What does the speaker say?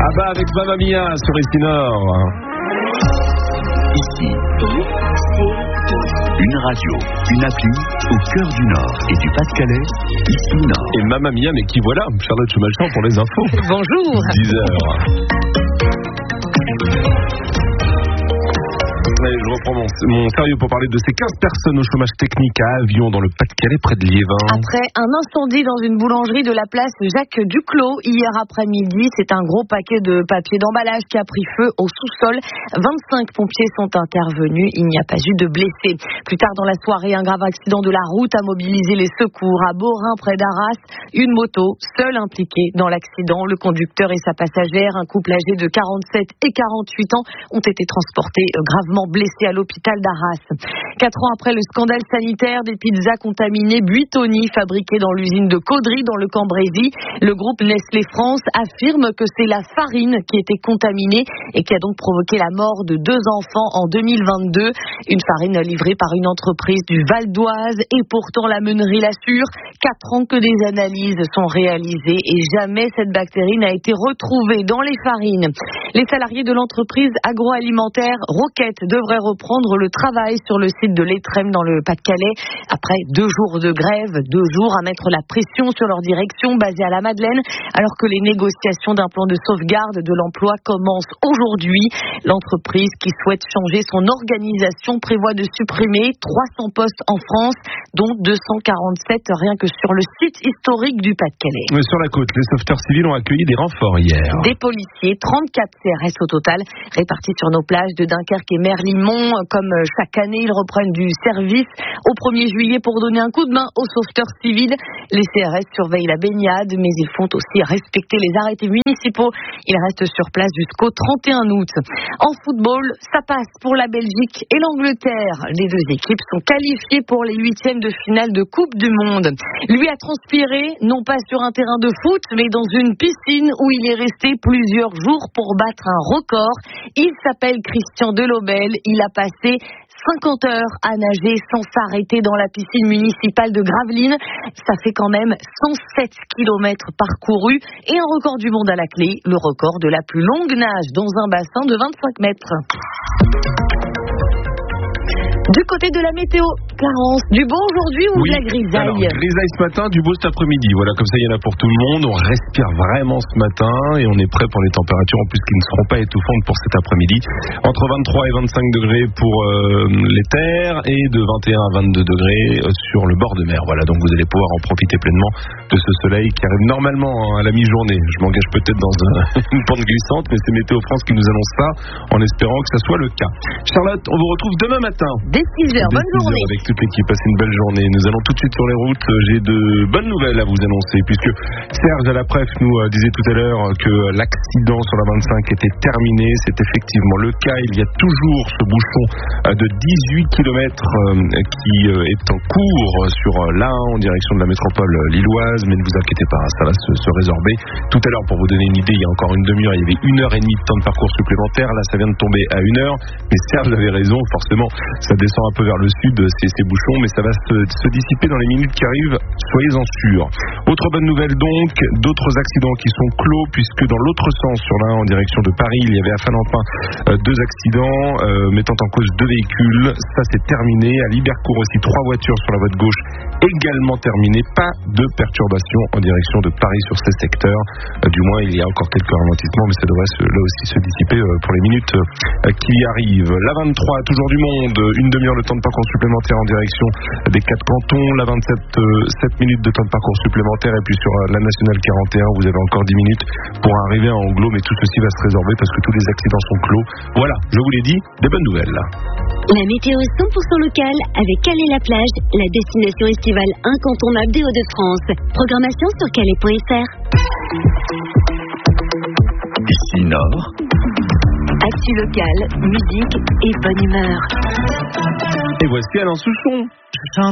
Ah bah avec Mamma Mia sur Ici Nord. Ici, une radio, une appli au cœur du Nord et du Pas-de-Calais. Ici Nord. Et Mamma Mia, mais qui voilà, Charlotte Chemalchamp pour les infos. Bonjour. 10h. Je reprends mon sérieux pour parler de ces 15 personnes au chômage technique à Avion dans le Pas-de-Calais près de Liévin. Après un incendie dans une boulangerie de la place Jacques Duclos hier après-midi, c'est un gros paquet de papier d'emballage qui a pris feu au sous-sol. 25 pompiers sont intervenus, il n'y a pas eu de blessés. Plus tard dans la soirée, un grave accident de la route a mobilisé les secours à Borin près d'Arras. Une moto, seule impliquée dans l'accident. Le conducteur et sa passagère, un couple âgé de 47 et 48 ans, ont été transportés gravement blessés à l'hôpital d'Arras. 4 ans après le scandale sanitaire des pizzas contaminées Buitoni fabriquées dans l'usine de Caudry dans le Cambrésis, le groupe Nestlé France affirme que c'est la farine qui était contaminée et qui a donc provoqué la mort de 2 enfants en 2022. Une farine livrée par une entreprise du Val d'Oise et pourtant la meunerie l'assure. 4 ans que des analyses sont réalisées et jamais cette bactérie n'a été retrouvée dans les farines. Les salariés de l'entreprise agroalimentaire Roquette devraient reprendre le travail sur le site de l'Étrême dans le Pas-de-Calais. Après 2 jours de grève, 2 jours à mettre la pression sur leur direction basée à la Madeleine, alors que les négociations d'un plan de sauvegarde de l'emploi commencent aujourd'hui. L'entreprise qui souhaite changer son organisation prévoit de supprimer 300 postes en France, dont 247 rien que sur le site historique du Pas-de-Calais. Mais sur la côte, les sauveteurs civils ont accueilli des renforts hier. Des policiers, 34 CRS au total, répartis sur nos plages de Dunkerque et Merlimont. Comme chaque année, ils reprennent du service au 1er juillet pour donner un coup de main aux sauveteurs civils. Les CRS surveillent la baignade, mais ils font aussi respecter les arrêtés municipaux. Ils restent sur place jusqu'au 31 août. En football, ça passe pour la Belgique et l'Angleterre. Les 2 équipes sont qualifiées pour les 8e de finale de Coupe du Monde. Lui a transpiré, non pas sur un terrain de foot, mais dans une piscine où il est resté plusieurs jours pour battre un record. Il s'appelle Christian Delobel. Il a passé 50 heures à nager sans s'arrêter dans la piscine municipale de Gravelines. Ça fait quand même 107 km parcourus et un record du monde à la clé, le record de la plus longue nage dans un bassin de 25 mètres. Du côté de la météo, Clarence, du beau aujourd'hui ou de la grisaille? Alors, grisaille ce matin, du beau cet après-midi. Voilà, comme ça, il y en a pour tout le monde. On respire vraiment ce matin et on est prêt pour les températures, en plus, qui ne seront pas étouffantes pour cet après-midi. Entre 23 et 25 degrés pour les terres et de 21 à 22 degrés sur le bord de mer. Voilà, donc vous allez pouvoir en profiter pleinement de ce soleil qui arrive normalement à la mi-journée. Je m'engage peut-être dans une pente glissante, mais c'est Météo France qui nous annonce ça en espérant que ça soit le cas. Charlotte, on vous retrouve demain matin. Dès 6h, bonne journée. Avec toute l'équipe, passez une belle journée. Nous allons tout de suite sur les routes. J'ai de bonnes nouvelles à vous annoncer, puisque Serge à la Pref nous disait tout à l'heure que l'accident sur la 25 était terminé. C'est effectivement le cas. Il y a toujours ce bouchon de 18 km qui est en cours sur l'A1 en direction de la métropole lilloise, mais ne vous inquiétez pas, ça va se résorber. Tout à l'heure, pour vous donner une idée, il y a encore une demi-heure, il y avait 1h30 de temps de parcours supplémentaire. Là, ça vient de tomber à 1h. Mais Serge avait raison, forcément, ça descend un peu vers le sud, ces bouchons, mais ça va se dissiper dans les minutes qui arrivent, soyez-en sûrs. Autre bonne nouvelle donc, d'autres accidents qui sont clos, puisque dans l'autre sens, sur l'A1 en direction de Paris, il y avait à Falampin 2 accidents mettant en cause 2 véhicules. Ça, c'est terminé. À Libercourt aussi, 3 voitures sur la voie de gauche, également terminées. Pas de perturbation en direction de Paris sur ces secteurs. Du moins, il y a encore quelques ralentissements, mais ça devrait là aussi se dissiper pour les minutes qui arrivent. La 23, toujours du monde, une demi-heure de temps de parcours supplémentaire en direction des 4 cantons. La 27, 7 minutes de temps de parcours supplémentaire. Et puis sur la nationale 41, vous avez encore 10 minutes pour arriver à Anglo, mais tout ceci va se résorber parce que tous les accidents sont clos. Voilà, je vous l'ai dit, des bonnes nouvelles. La météo 100% locale avec Calais-la-Plage, la destination estivale incontournable des Hauts-de-France. Programmation sur calais.fr. Ici Nord. Actu locale, musique et bonne humeur. Et voici Alain Souchon.